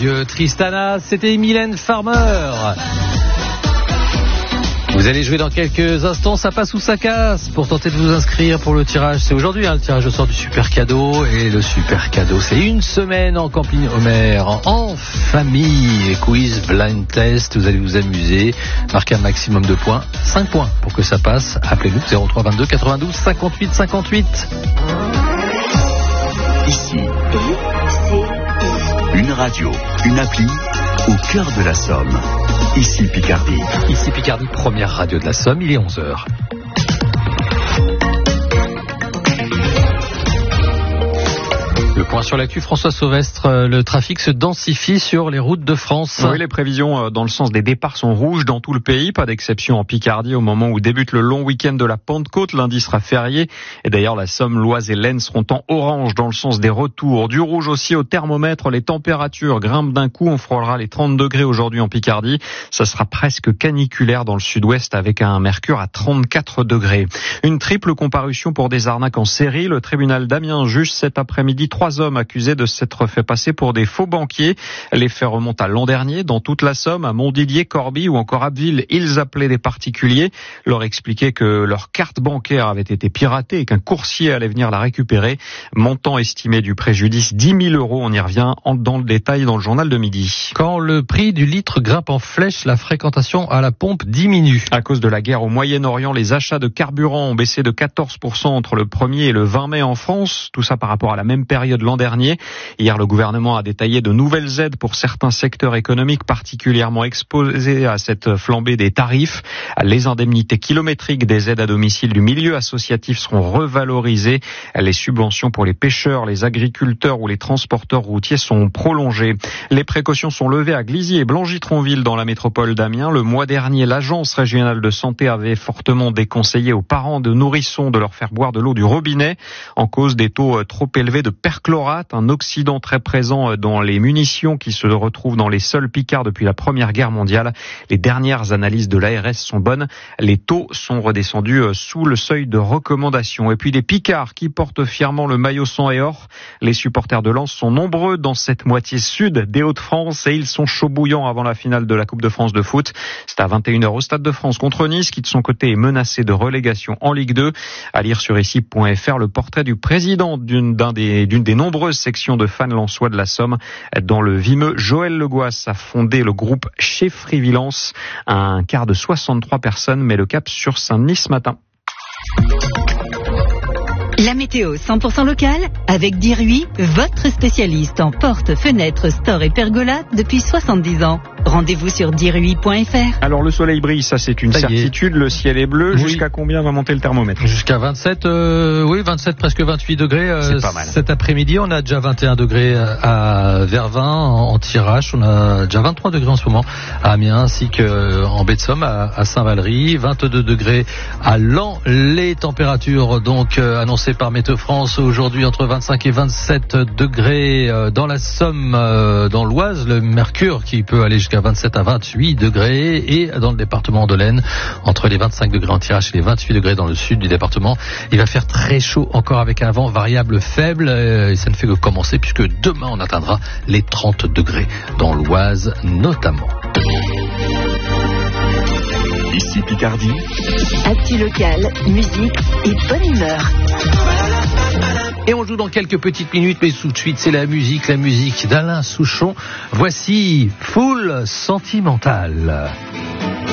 Adieu Tristana, c'était Mylène Farmer. Vous allez jouer dans quelques instants, ça passe ou ça casse. Pour tenter de vous inscrire pour le tirage, c'est aujourd'hui le tirage au sort du super cadeau. Et le super cadeau, c'est une semaine en camping Homer, en famille. Quiz, blind test, vous allez vous amuser. Marquez un maximum de points, 5 points pour que ça passe. Appelez-nous 03 22 92 58 58. Ici, une radio, une appli au cœur de la Somme. Ici Picardie. Ici Picardie, première radio de la Somme, il est 11h. Le point sur l'actu, François Sauvestre, le trafic se densifie sur les routes de France. Oui, les prévisions dans le sens des départs sont rouges dans tout le pays, pas d'exception en Picardie au moment où débute le long week-end de la Pentecôte. Lundi sera férié et d'ailleurs la Somme, l'Oise et l'Aisne seront en orange dans le sens des retours. Du rouge aussi au thermomètre, les températures grimpent d'un coup, on frôlera les 30 degrés aujourd'hui en Picardie. Ça sera presque caniculaire dans le sud-ouest avec un mercure à 34 degrés. Une triple comparution pour des arnaques en série. Le tribunal d'Amiens juge cet après-midi 3 hommes accusés de s'être fait passer pour des faux banquiers. Les faits remontent à l'an dernier dans toute la Somme, à Montdidier, Corbie ou encore Abbeville. Ils appelaient des particuliers, leur expliquaient que leur carte bancaire avait été piratée et qu'un coursier allait venir la récupérer. Montant estimé du préjudice 10 000 €. On y revient dans le détail dans le journal de midi. Quand le prix du litre grimpe en flèche, la fréquentation à la pompe diminue. À cause de la guerre au Moyen-Orient, les achats de carburant ont baissé de 14% entre le 1er et le 20 mai en France. Tout ça par rapport à la même période l'an dernier. Hier, le gouvernement a détaillé de nouvelles aides pour certains secteurs économiques particulièrement exposés à cette flambée des tarifs. Les indemnités kilométriques des aides à domicile du milieu associatif seront revalorisées. Les subventions pour les pêcheurs, les agriculteurs ou les transporteurs routiers sont prolongées. Les précautions sont levées à Glizy et Blangy-Tronville dans la métropole d'Amiens. Le mois dernier, l'agence régionale de santé avait fortement déconseillé aux parents de nourrissons de leur faire boire de l'eau du robinet en cause des taux trop élevés de perchlorate, un oxydant très présent dans les munitions qui se retrouvent dans les sols picards depuis la Première Guerre mondiale. Les dernières analyses de l'ARS sont bonnes. Les taux sont redescendus sous le seuil de recommandation. Et puis les Picards qui portent fièrement le maillot sang et or. Les supporters de Lens sont nombreux dans cette moitié sud des Hauts-de-France et ils sont chauds bouillants avant la finale de la Coupe de France de foot. C'est à 21h au Stade de France contre Nice qui de son côté est menacé de relégation en Ligue 2. À lire sur ici.fr le portrait du président d'une des nombreuses sections de fans lensois de la Somme. Dans le Vimeux, Joël Legoas a fondé le groupe Chez Frivilance. Un quart de 63 personnes met le cap sur Saint-Denis ce matin. La météo 100% locale avec Dirui, votre spécialiste en portes, fenêtres, stores et pergolas depuis 70 ans. Rendez-vous sur dirui.fr. Alors le soleil brille, ça c'est une certitude, le ciel est bleu. Oui. Jusqu'à combien va monter le thermomètre? Jusqu'à 27, 27, presque 28 degrés. C'est pas mal. Cet après-midi, on a déjà 21 degrés à Vervins, en Thiérache. On a déjà 23 degrés en ce moment à Amiens, ainsi qu'en baie de Somme, à Saint-Valery. 22 degrés à Laon. Les températures donc annoncées par Météo France aujourd'hui entre 25 et 27 degrés dans la Somme, dans l'Oise. Le mercure qui peut aller jusqu'à 27 à 28 degrés et dans le département de l'Aisne entre les 25 degrés en Thiérache et les 28 degrés dans le sud du département. Il va faire très chaud encore avec un vent variable faible et ça ne fait que commencer puisque demain on atteindra les 30 degrés dans l'Oise notamment. Ici Picardie. Actu locale, musique et bonne humeur. Et on joue dans quelques petites minutes, mais tout de suite c'est la musique d'Alain Souchon. Voici Foule Sentimentale.